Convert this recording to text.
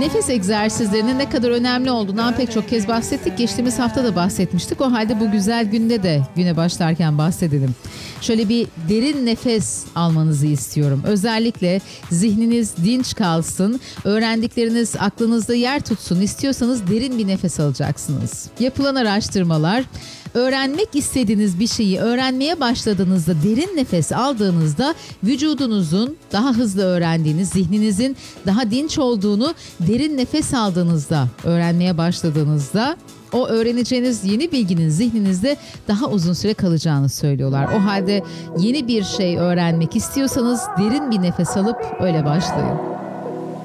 Nefes egzersizlerinin ne kadar önemli olduğundan pek çok kez bahsettik. Geçtiğimiz hafta da bahsetmiştik. O halde bu güzel günde de güne başlarken bahsedelim. Şöyle bir derin nefes almanızı istiyorum. Özellikle zihniniz dinç kalsın, öğrendikleriniz aklınızda yer tutsun istiyorsanız derin bir nefes alacaksınız. Yapılan araştırmalar, öğrenmek istediğiniz bir şeyi öğrenmeye başladığınızda derin nefes aldığınızda vücudunuzun daha hızlı öğrendiğiniz, zihninizin daha dinç olduğunu derin nefes aldığınızda, öğrenmeye başladığınızda o öğreneceğiniz yeni bilginin zihninizde daha uzun süre kalacağını söylüyorlar. O halde yeni bir şey öğrenmek istiyorsanız derin bir nefes alıp öyle başlayın.